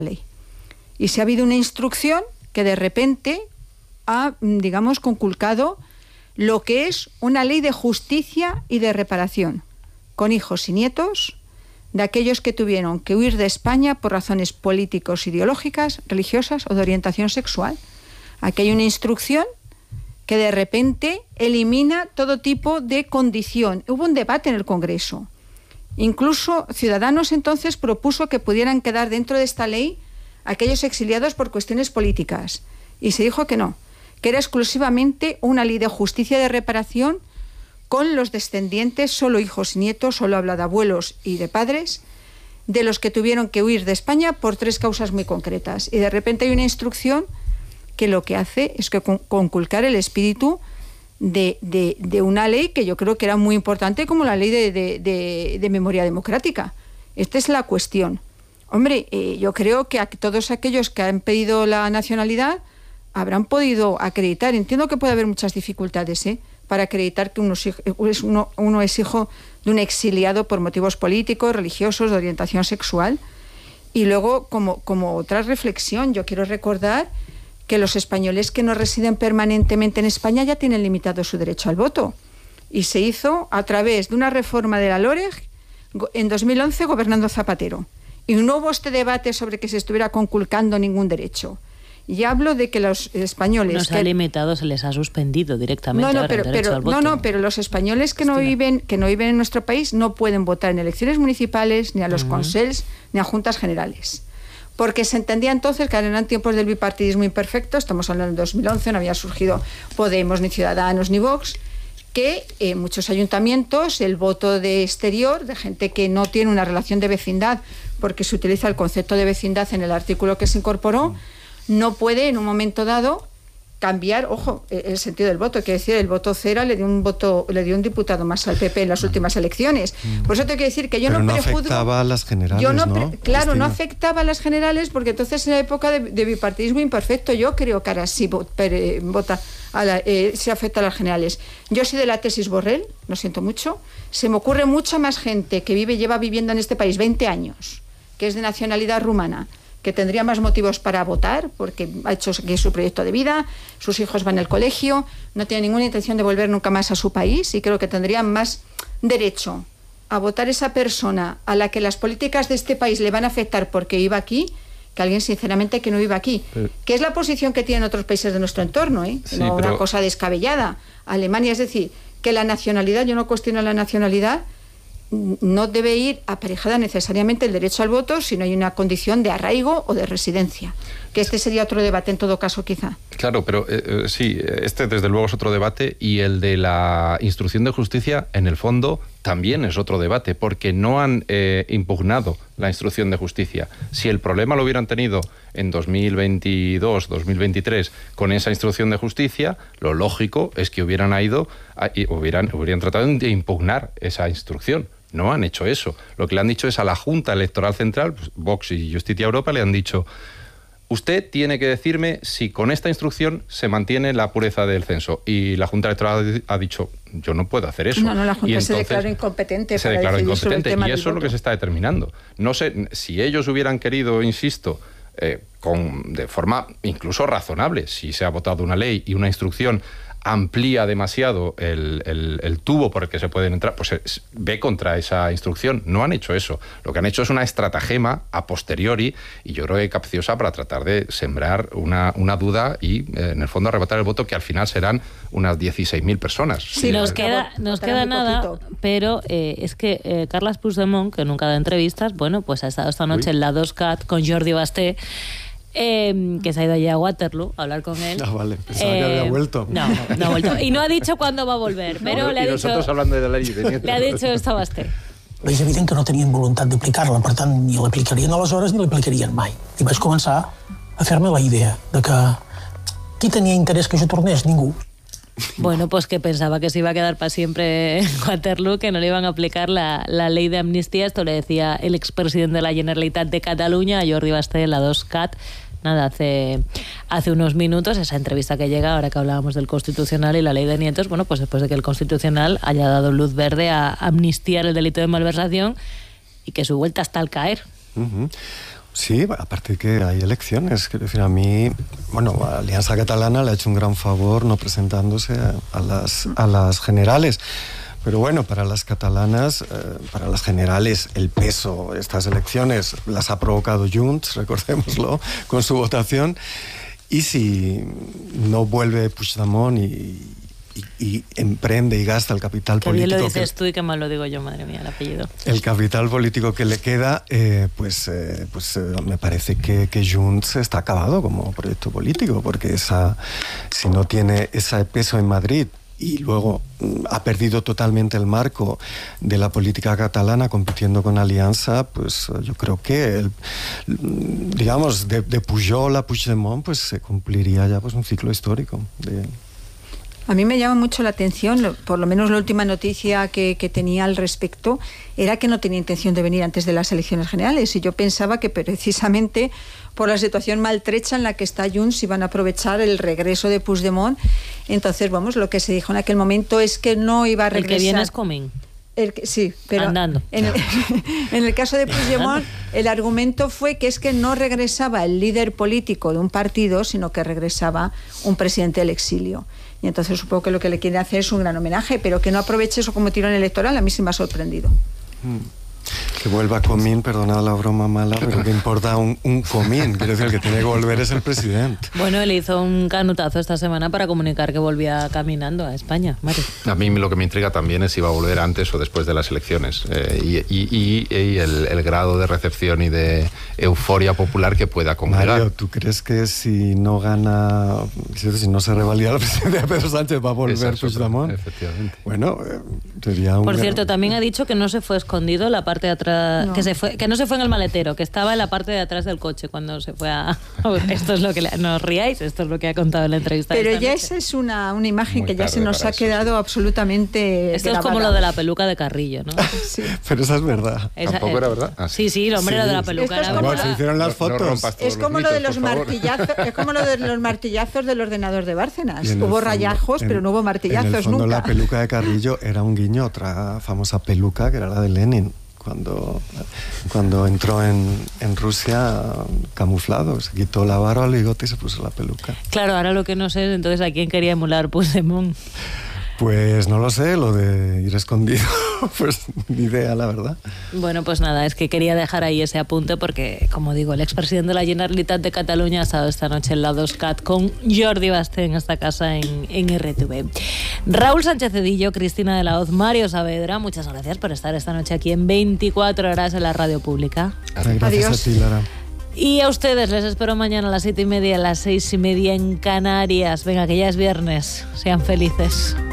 ley. Y si ha habido una instrucción que de repente ha, digamos, conculcado lo que es una ley de justicia y de reparación, con hijos y nietos de aquellos que tuvieron que huir de España por razones políticos, ideológicas, religiosas o de orientación sexual. Aquí hay una instrucción que de repente elimina todo tipo de condición. Hubo un debate en el Congreso. Incluso Ciudadanos entonces propuso que pudieran quedar dentro de esta ley aquellos exiliados por cuestiones políticas. Y se dijo que no, que era exclusivamente una ley de justicia y de reparación con los descendientes, solo hijos y nietos, solo habla de abuelos y de padres, de los que tuvieron que huir de España por 3 causas muy concretas. Y de repente hay una instrucción que lo que hace es que conculcar el espíritu de una ley que yo creo que era muy importante, como la ley de memoria democrática. Esta es la cuestión. Hombre, yo creo que todos aquellos que han pedido la nacionalidad habrán podido acreditar. Entiendo que puede haber muchas dificultades, para acreditar que uno es hijo de un exiliado por motivos políticos, religiosos, de orientación sexual. Y luego, como otra reflexión, yo quiero recordar que los españoles que no residen permanentemente en España ya tienen limitado su derecho al voto. Y se hizo a través de una reforma de la LOREG en 2011, gobernando Zapatero. Y no hubo este debate sobre que se estuviera conculcando ningún derecho. Y hablo de que los españoles... No se ha limitado, se les ha suspendido directamente el derecho al voto. Pero los españoles que no viven en nuestro país no pueden votar en elecciones municipales, ni a los consels, ni a juntas generales. Porque se entendía entonces que eran tiempos del bipartidismo imperfecto, estamos hablando de 2011, no había surgido Podemos, ni Ciudadanos, ni Vox, que en muchos ayuntamientos el voto de exterior, de gente que no tiene una relación de vecindad, porque se utiliza el concepto de vecindad en el artículo que se incorporó, no puede en un momento dado cambiar, ojo, el sentido del voto. Quiere decir, el voto cero le dio un diputado más al PP en las últimas elecciones. Por eso te quiero decir que yo no prejuzgo. No afectaba a las generales, Claro, no afectaba a las generales, porque entonces en la época de bipartidismo imperfecto, yo creo que ahora sí se afecta a las generales. Yo soy de la tesis Borrell, lo siento mucho. Se me ocurre mucha más gente que lleva viviendo en este país 20 años, que es de nacionalidad rumana, que tendría más motivos para votar, porque ha hecho que su proyecto de vida, sus hijos van al colegio, no tiene ninguna intención de volver nunca más a su país, y creo que tendría más derecho a votar esa persona a la que las políticas de este país le van a afectar porque viva aquí, que alguien sinceramente que no viva aquí. Que es la posición que tienen otros países de nuestro entorno, una cosa descabellada. Alemania, es decir, que la nacionalidad, yo no cuestiono la nacionalidad, no debe ir aparejada necesariamente el derecho al voto si no hay una condición de arraigo o de residencia. Que este sería otro debate en todo caso, quizá. Claro, pero sí, este desde luego es otro debate, y el de la instrucción de justicia, en el fondo, también es otro debate, porque no han impugnado la instrucción de justicia. Si el problema lo hubieran tenido en 2022, 2023, con esa instrucción de justicia, lo lógico es que hubieran tratado de impugnar esa instrucción. No han hecho eso. Lo que le han dicho es a la Junta Electoral Central, pues, Vox y Justicia Europa, le han dicho: usted tiene que decirme si con esta instrucción se mantiene la pureza del censo. Y la Junta Electoral ha dicho: yo no puedo hacer eso. No, la Junta se declaró incompetente. Se declaró incompetente, y eso es lo que se está determinando. No sé, si ellos hubieran querido, insisto, de forma incluso razonable, si se ha votado una ley y una instrucción amplía demasiado el tubo por el que se pueden entrar, pues ve contra esa instrucción. No han hecho eso. Lo que han hecho es una estratagema a posteriori, y yo creo que capciosa, para tratar de sembrar una duda y, en el fondo, arrebatar el voto, que al final serán unas 16.000 personas. Sí, nos queda nada, pero es que Carles Puigdemont, que nunca da entrevistas, bueno, pues ha estado esta noche en la 2CAT con Jordi Basté, que se ha ido allí a Waterloo a hablar con él. Vale, pensaba que había vuelto. No ha vuelto. Y no ha dicho cuándo va a volver, però le ha dicho... nosotros hablando de la ley de Nieto. Le ha dicho esto a Basté. És evident que no tenien voluntat d'aplicar-la, per tant, ni l'aplicarien aleshores ni l'aplicarien mai. I vaig començar a fer-me la idea de que qui tenia interès que jo tornés? Ningú. Bueno, pues que pensaba que se iba a quedar para siempre en Waterloo, que no le iban a aplicar la ley de amnistía. Esto le decía el expresidente de la Generalitat de Cataluña, Jordi Basté, en la 2CAT. Nada, hace unos minutos, esa entrevista que llega, ahora que hablábamos del Constitucional y la ley de nietos, bueno, pues después de que el Constitucional haya dado luz verde a amnistiar el delito de malversación y que su vuelta está al caer. Sí, aparte que hay elecciones. Quiero decir, a mí, bueno, Alianza Catalana le ha hecho un gran favor no presentándose a las generales. Pero bueno, para las catalanas, para las generales, el peso de estas elecciones las ha provocado Junts, recordémoslo, con su votación. Y si no vuelve Puigdemont y emprende y gasta el capital político... Qué bien lo dices tú y qué mal lo digo yo, madre mía, el apellido. El capital político que le queda, me parece que Junts está acabado como proyecto político, porque si no tiene ese peso en Madrid y luego ha perdido totalmente el marco de la política catalana compitiendo con Alianza, pues yo creo que digamos de Pujol a Puigdemont pues se cumpliría ya pues un ciclo histórico de... A mí me llama mucho la atención, por lo menos la última noticia que tenía al respecto, era que no tenía intención de venir antes de las elecciones generales. Y yo pensaba que precisamente por la situación maltrecha en la que está Junts iban a aprovechar el regreso de Puigdemont. Entonces, vamos, lo que se dijo en aquel momento es que no iba a regresar. El que viene es coming. Sí, pero andando. En el caso de Puigdemont, el argumento fue que es que no regresaba el líder político de un partido, sino que regresaba un presidente del exilio. Y entonces supongo que lo que le quiere hacer es un gran homenaje, pero que no aproveche eso como tirón electoral, a mí sí me ha sorprendido. Que vuelva Comín, perdonad la broma mala, pero que importa un Comín. Quiero decir, el que tiene que volver es el presidente. Bueno, él hizo un canutazo esta semana para comunicar que volvía caminando a España. Mari. A mí lo que me intriga también es si va a volver antes o después de las elecciones. Y el grado de recepción y de euforia popular que pueda congregar. Mario, ¿tú crees que si no gana, si no se revalida la presidencia de Pedro Sánchez va a volver Puigdemont? Efectivamente. Bueno, sería un... Por cierto, también ha dicho que no se fue escondido la parte de atrás, no. que no se fue en el maletero, que estaba en la parte de atrás del coche cuando se fue a... Esto es lo que no os riáis, esto es lo que ha contado en la entrevista. Pero ya esa es una imagen muy que ya se nos ha quedado absolutamente Esto grabada. Es como lo de la peluca de Carrillo, ¿no? Sí. Pero esa es verdad. ¿Tampoco era verdad? Sí, el hombre era de la peluca. Era como se hicieron las fotos. Es como lo de los martillazos, es como lo de los martillazos del ordenador de Bárcenas. Hubo rayajos, pero no hubo martillazos en el fondo, nunca. La peluca de Carrillo era un guiño a otra famosa peluca que era la de Lenin. Cuando entró en Rusia camuflado, se quitó la barba, el bigote y se puso la peluca. Claro, ahora lo que no sé es entonces a quién quería emular Puigdemont. Pues no lo sé, lo de ir escondido, pues ni idea, la verdad. Bueno, pues nada, es que quería dejar ahí ese apunte porque, como digo, el expresidente de la Generalitat de Cataluña ha estado esta noche en la 2CAT con Jordi Basté en esta casa en RTV. Raúl Sánchez Cedillo, Cristina de la Hoz, Mario Saavedra, muchas gracias por estar esta noche aquí en 24 horas en la radio pública. Gracias Adiós. A ti, Lara. Y a ustedes les espero mañana a las 7:30, a las 6:30 en Canarias. Venga, que ya es viernes. Sean felices.